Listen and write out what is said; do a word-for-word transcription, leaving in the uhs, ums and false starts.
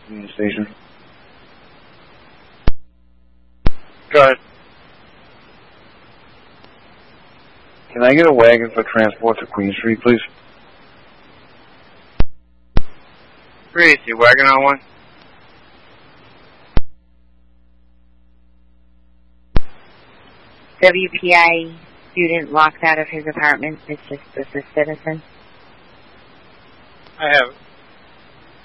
Union Station. Go ahead. Can I get a wagon for transport to Queen Street, please? three eighty, wagon on one. W P I student locked out of his apartment. It's just this is citizen. I have it.